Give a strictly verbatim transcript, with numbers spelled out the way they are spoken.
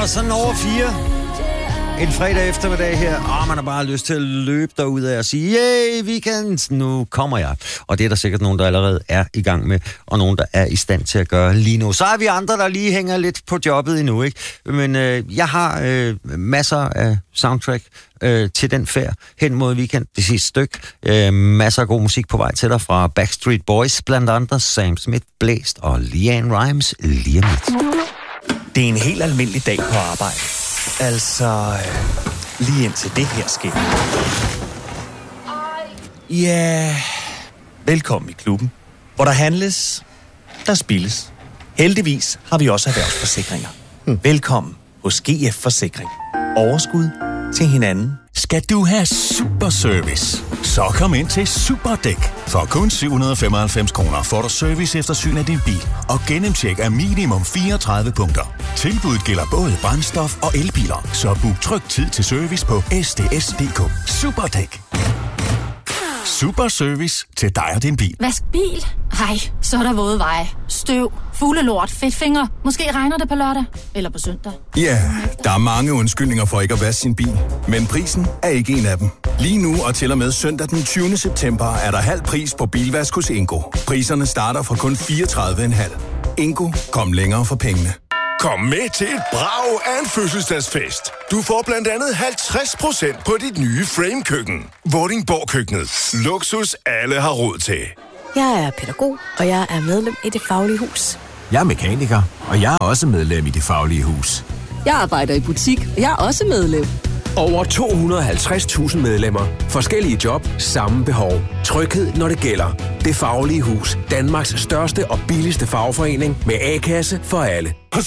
sådan over fire. En fredag eftermiddag her. Åh, man har bare lyst til at løbe derud af og sige, yay, weekend, nu kommer jeg. Og det er der sikkert nogen, der allerede er i gang med, og nogen, der er i stand til at gøre lige nu. Så er vi andre, der lige hænger lidt på jobbet endnu, ikke? Men øh, jeg har øh, masser af soundtrack øh, til den færd hen mod weekend, det sidste stykke. Øh, masser af god musik på vej til dig fra Backstreet Boys, blandt andre Sam Smith, Blæst og LeAnn Rimes lige om lidt. Det er en helt almindelig dag på arbejde. Altså, øh, lige indtil det her sker. Ja, yeah. Velkommen i klubben, hvor der handles, der spilles. Heldigvis har vi også erhvervsforsikringer. Hmm. Velkommen hos G F Forsikring. Overskud til hinanden. Skal du have super service? Så kom ind til Superdæk. For kun syv hundrede og femoghalvfems kroner får du service efter syn af din bil og gennemtjek af minimum fireogtredive punkter. Tilbuddet gælder både brændstof og elbiler, så book tryg tid til service på s d s punktum d k. Superdæk. Super service til dig og din bil. Vask bil? Ej, så er der våde veje. Støv, fuglelort, fedtfinger. Måske regner det på lørdag eller på søndag. Ja, yeah, der er mange undskyldninger for ikke at vaske sin bil. Men prisen er ikke en af dem. Lige nu og til og med søndag den tyvende september er der halv pris på bilvask hos Ingo. Priserne starter fra kun fireogtredive komma fem. Ingo, kom længere for pengene. Kom med til et brag af en fødselsdagsfest. Du får blandt andet halvtreds procent på dit nye Frame-køkken. Vordingborg-køkkenet. Luksus alle har råd til. Jeg er pædagog, og jeg er medlem i Det Faglige Hus. Jeg er mekaniker, og jeg er også medlem i Det Faglige Hus. Jeg arbejder i butik, og jeg er også medlem. Over to hundrede og halvtreds tusind medlemmer. Forskellige job, samme behov. Tryghed, når det gælder. Det Faglige Hus. Danmarks største og billigste fagforening med A-kasse for alle. Hos